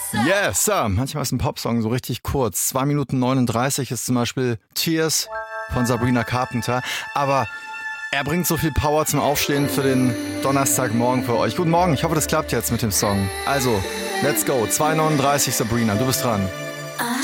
Yes, manchmal ist ein Popsong so richtig kurz. 2 Minuten 39 ist zum Beispiel Tears von Sabrina Carpenter. Aber er bringt so viel Power zum Aufstehen für den Donnerstagmorgen für euch. Guten Morgen, ich hoffe, das klappt jetzt mit dem Song. Also, let's go. 2,39 Sabrina, du bist dran.